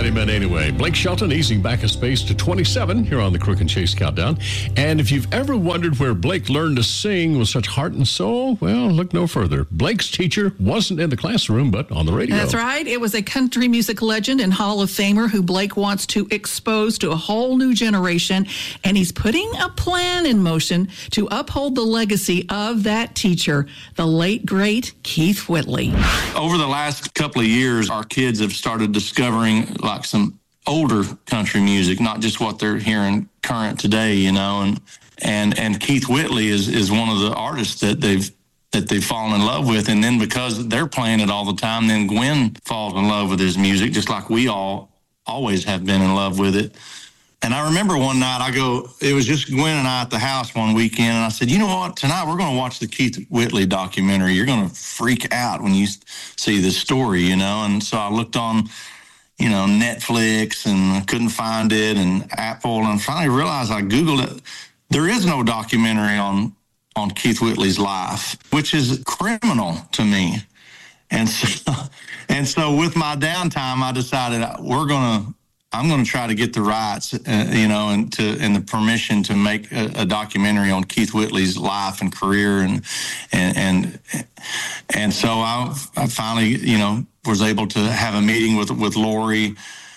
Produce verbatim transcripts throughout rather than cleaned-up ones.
that he meant anyway. Blake Shelton easing back a space to twenty-seven here on the Crook and Chase Countdown. And if you've ever wondered where Blake learned to sing with such heart and soul, well, look no further. Blake's teacher wasn't in the classroom, but on the radio. That's right. It was a country music legend and Hall of Famer who Blake wants to expose to a whole new generation. And he's putting a plan in motion to uphold the legacy of that teacher, the late, great Keith Whitley. Over the last couple of years, our kids have started discovering like some older country music, not just what they're hearing current today, you know, and and and Keith Whitley is is one of the artists that they've that they've fallen in love with. And then because they're playing it all the time, then Gwen falls in love with his music, just like we all always have been in love with it. And I remember one night I go, it was just Gwen and I at the house one weekend, and I said, you know what, tonight we're going to watch the Keith Whitley documentary. You're going to freak out when you see this story, you know. And so I looked on, you know, Netflix, and I couldn't find it, and Apple, and finally realized I Googled it. There is no documentary on, on Keith Whitley's life, which is criminal to me. And so, and so with my downtime, I decided we're going to, I'm going to try to get the rights, uh, you know, and to and the permission to make a, a documentary on Keith Whitley's life and career, and and and and so I, I finally, you know, was able to have a meeting with with Lori,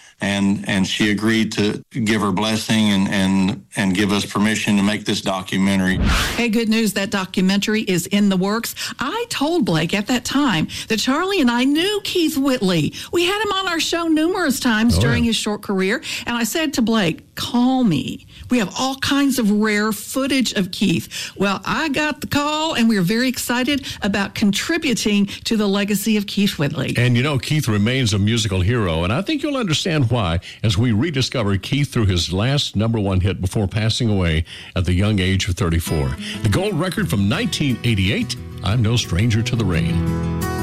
and and she agreed to give her blessing and and and give us permission to make this documentary. Hey, good news, that documentary is in the works. I told Blake at that time that Charlie and I knew Keith Whitley. We had him on our show numerous times oh, during yeah. his short career, and I said to Blake, call me. We have all kinds of rare footage of Keith. Well, I got the call, and we were very excited about contributing to the legacy of Keith Whitley. And you know, Keith remains a musical hero, and I think you'll understand why as we rediscover Keith through his last number one hit before passing away at the young age of thirty-four. The gold record from nineteen eighty-eight, I'm No Stranger to the Rain.